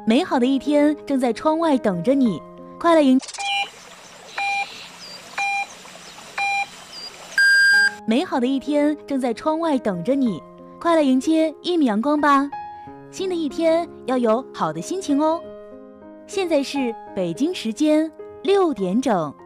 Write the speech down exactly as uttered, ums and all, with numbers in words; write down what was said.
美好的一天正在窗外等着你，快来迎美好的一天正在窗外等着你，快来迎接一米阳光吧！新的一天要有好的心情哦。现在是北京时间六点整。